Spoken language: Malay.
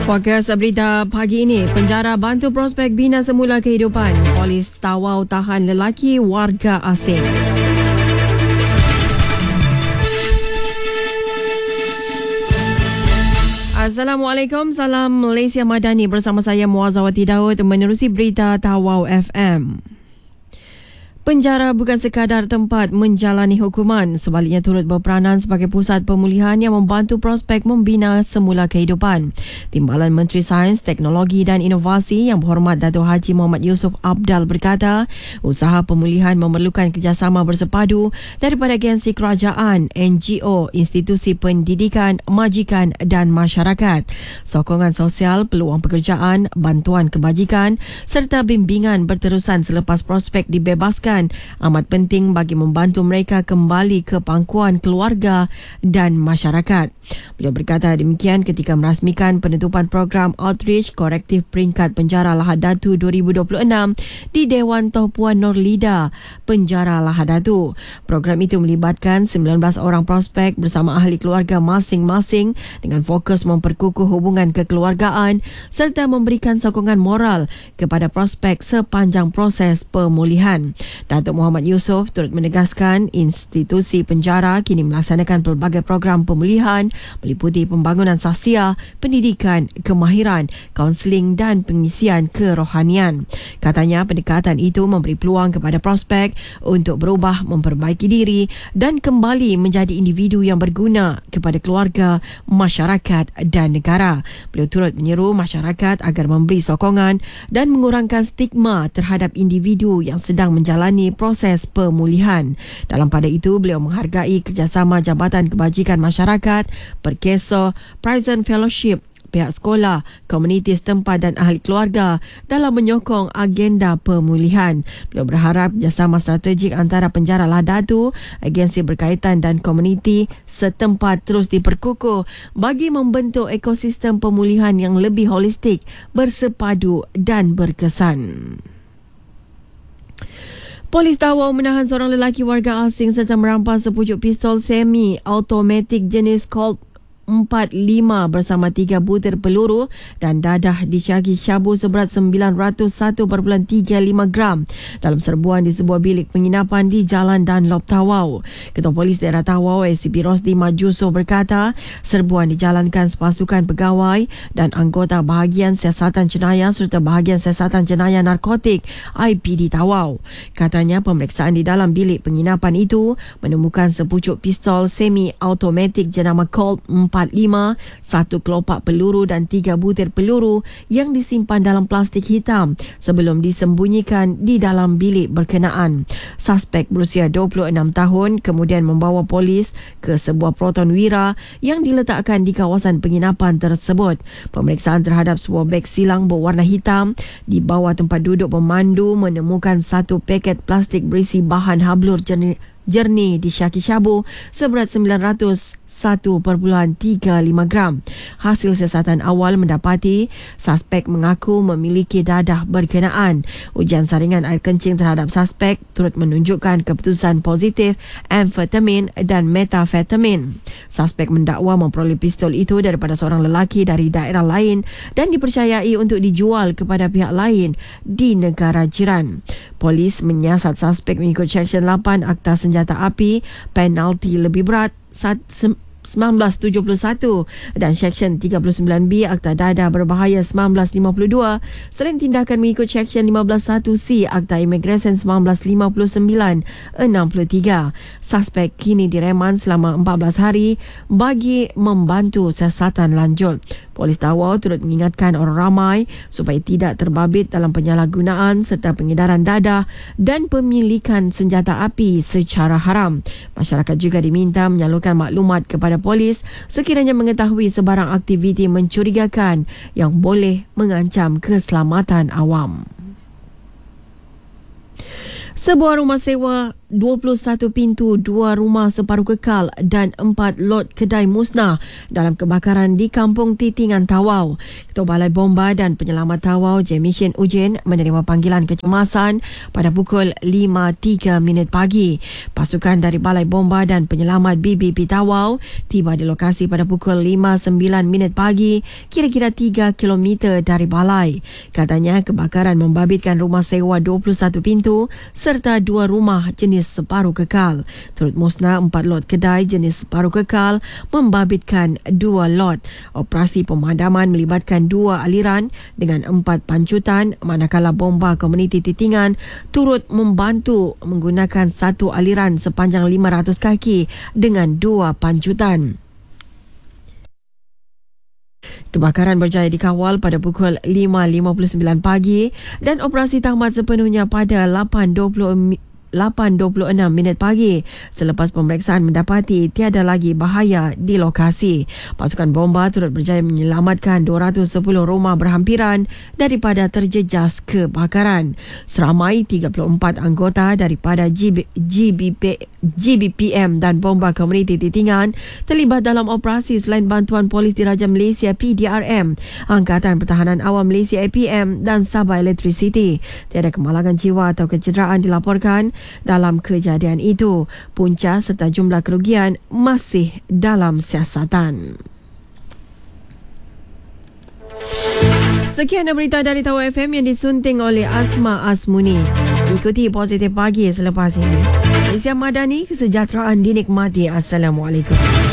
Fokus berita pagi ini, penjara bantu prospek bina semula kehidupan. Polis Tawau tahan lelaki warga asing. Assalamualaikum, salam Malaysia Madani, bersama saya Muazzawati Daud menerusi berita Tawau FM. Penjara bukan sekadar tempat menjalani hukuman, sebaliknya turut berperanan sebagai pusat pemulihan yang membantu prospek membina semula kehidupan. Timbalan Menteri Sains, Teknologi dan Inovasi Yang Berhormat Dato' Haji Muhammad Yusof Abdal berkata, usaha pemulihan memerlukan kerjasama bersepadu daripada agensi kerajaan, NGO, institusi pendidikan, majikan dan masyarakat. Sokongan sosial, peluang pekerjaan, bantuan kebajikan serta bimbingan berterusan selepas prospek dibebaskan amat penting bagi membantu mereka kembali ke pangkuan keluarga dan masyarakat. Beliau berkata demikian ketika merasmikan penutupan program Outreach Korektif Peringkat Penjara Lahad Datu 2026 di Dewan Tohpuan Norlida, Penjara Lahad Datu. Program itu melibatkan 19 orang prospek bersama ahli keluarga masing-masing dengan fokus memperkukuh hubungan kekeluargaan serta memberikan sokongan moral kepada prospek sepanjang proses pemulihan. Datuk Muhammad Yusof turut menegaskan institusi penjara kini melaksanakan pelbagai program pemulihan meliputi pembangunan sahsia, pendidikan, kemahiran, kaunseling dan pengisian kerohanian. Katanya pendekatan itu memberi peluang kepada prospek untuk berubah, memperbaiki diri dan kembali menjadi individu yang berguna kepada keluarga, masyarakat dan negara. Beliau turut menyeru masyarakat agar memberi sokongan dan mengurangkan stigma terhadap individu yang sedang menjalani proses pemulihan. Dalam pada itu, beliau menghargai kerjasama Jabatan Kebajikan Masyarakat, Perkeso, Prison Fellowship, pihak sekolah, komuniti setempat dan ahli keluarga dalam menyokong agenda pemulihan. Beliau berharap kerjasama strategik antara penjara Lahad Datu, agensi berkaitan dan komuniti setempat terus diperkukuh bagi membentuk ekosistem pemulihan yang lebih holistik, bersepadu dan berkesan. Polis Tawau menahan seorang lelaki warga asing serta merampas sepucuk pistol semi-automatik jenis Colt 45 bersama 3 butir peluru dan dadah disyaki syabu seberat 901.35 gram dalam serbuan di sebuah bilik penginapan di Jalan Dunlop, Tawau. Ketua Polis Daerah Tawau, ACP Rosdi Majuso berkata, serbuan dijalankan sepasukan pegawai dan anggota Bahagian Siasatan Jenayah serta Bahagian Siasatan Jenayah Narkotik IPD Tawau. Katanya pemeriksaan di dalam bilik penginapan itu menemukan sepucuk pistol semi-automatik jenama Colt 45, 1 kelopak peluru dan 3 butir peluru yang disimpan dalam plastik hitam sebelum disembunyikan di dalam bilik berkenaan. Suspek berusia 26 tahun kemudian membawa polis ke sebuah proton wira yang diletakkan di kawasan penginapan tersebut. Pemeriksaan terhadap sebuah beg silang berwarna hitam di bawah tempat duduk pemandu menemukan 1 paket plastik berisi bahan hablur jernih disyaki syabu seberat 901.35 gram. Hasil siasatan awal mendapati suspek mengaku memiliki dadah berkenaan. Ujian saringan air kencing terhadap suspek turut menunjukkan keputusan positif amfetamin dan metafetamin. Suspek mendakwa memperoleh pistol itu daripada seorang lelaki dari daerah lain dan dipercayai untuk dijual kepada pihak lain di negara jiran. Polis menyiasat suspek mengikut Seksyen 8 Akta Senjata Api, penalti lebih berat 1971 dan Seksyen 39B Akta Dadah Berbahaya 1952 selain tindakan mengikut Seksyen 15(1)C Akta Imigresen 1959-63. Suspek kini direman selama 14 hari bagi membantu siasatan lanjut. Polis Tawau turut mengingatkan orang ramai supaya tidak terbabit dalam penyalahgunaan serta pengedaran dadah dan pemilikan senjata api secara haram. Masyarakat juga diminta menyalurkan maklumat kepada polis sekiranya mengetahui sebarang aktiviti mencurigakan yang boleh mengancam keselamatan awam. Sebuah rumah sewa 21 pintu, 2 rumah separuh kekal dan 4 lot kedai musnah dalam kebakaran di Kampung Titingan, Tawau. Ketua Balai Bomba dan Penyelamat Tawau, Jemishin Ujen, menerima panggilan kecemasan pada pukul 5.03 pagi. Pasukan dari Balai Bomba dan Penyelamat BBP Tawau tiba di lokasi pada pukul 5.09 pagi, kira-kira 3 km dari balai. Katanya kebakaran membabitkan rumah sewa 21 pintu serta 2 rumah jenis separuh kekal. Turut musnah 4 lot kedai jenis separuh kekal, membabitkan 2 lot. Operasi pemadaman melibatkan 2 aliran dengan 4 pancutan, manakala bomba komuniti Titingan turut membantu menggunakan 1 aliran sepanjang 500 kaki dengan 2 pancutan. Kebakaran berjaya dikawal pada pukul 5.59 pagi dan operasi tamat sepenuhnya pada 8.26 pagi selepas pemeriksaan mendapati tiada lagi bahaya di lokasi. Pasukan bomba turut berjaya menyelamatkan 210 rumah berhampiran daripada terjejas kebakaran. Seramai 34 anggota daripada GBPM dan Bomba Komuniti Titingan terlibat dalam operasi selain bantuan Polis Diraja Malaysia PDRM, Angkatan Pertahanan Awam Malaysia APM dan Sabah Electricity. Tiada kemalangan jiwa atau kecederaan dilaporkan dalam kejadian itu. Punca serta jumlah kerugian masih dalam siasatan. Sekian berita dari Tawau FM yang disunting oleh Asma Asmuni. Ikuti Positif Pagi selepas ini. Malaysia Madani, kesejahteraan dinikmati. Assalamualaikum.